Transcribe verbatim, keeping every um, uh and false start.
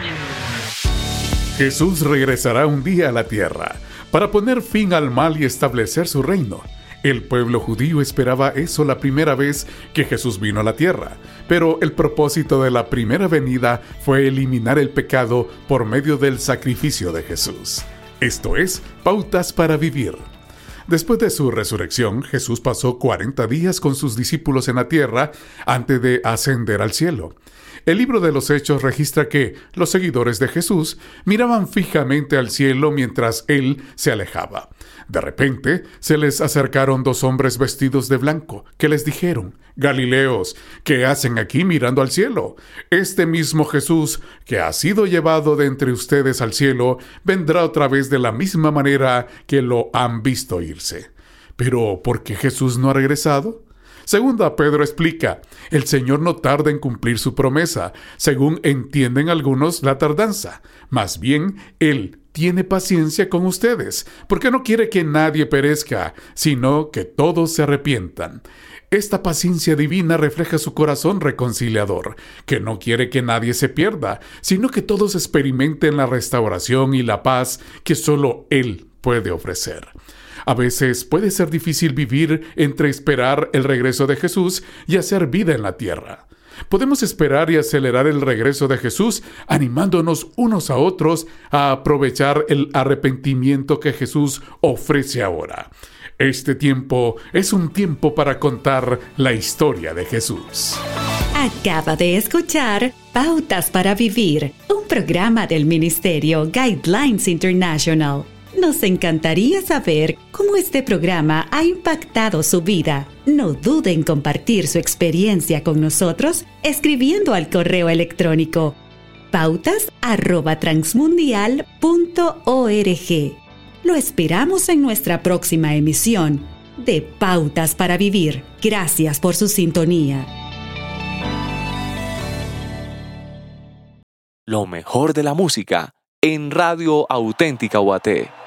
Jesús regresará un día a la tierra para poner fin al mal y establecer su reino. El pueblo judío esperaba eso la primera vez que Jesús vino a la tierra, pero el propósito de la primera venida fue eliminar el pecado por medio del sacrificio de Jesús. Esto es, Pautas para Vivir. Después de su resurrección, Jesús pasó cuarenta días con sus discípulos en la tierra antes de ascender al cielo. El libro de los Hechos registra que los seguidores de Jesús miraban fijamente al cielo mientras Él se alejaba. De repente, se les acercaron dos hombres vestidos de blanco, que les dijeron: «Galileos, ¿qué hacen aquí mirando al cielo? Este mismo Jesús, que ha sido llevado de entre ustedes al cielo, vendrá otra vez de la misma manera que lo han visto irse». ¿Pero por qué Jesús no ha regresado? Segunda Pedro explica: el Señor no tarda en cumplir su promesa, según entienden algunos la tardanza. Más bien, Él tiene paciencia con ustedes, porque no quiere que nadie perezca, sino que todos se arrepientan. Esta paciencia divina refleja su corazón reconciliador, que no quiere que nadie se pierda, sino que todos experimenten la restauración y la paz que solo Él puede ofrecer. A veces puede ser difícil vivir entre esperar el regreso de Jesús y hacer vida en la tierra. Podemos esperar y acelerar el regreso de Jesús animándonos unos a otros a aprovechar el arrepentimiento que Jesús ofrece ahora. Este tiempo es un tiempo para contar la historia de Jesús. Acaba de escuchar Pautas para Vivir, un programa del Ministerio Guidelines International. Nos encantaría saber cómo este programa ha impactado su vida. No dude en compartir su experiencia con nosotros escribiendo al correo electrónico pautas arroba transmundial punto org. Lo esperamos en nuestra próxima emisión de Pautas para Vivir. Gracias por su sintonía. Lo mejor de la música en Radio Auténtica U A T.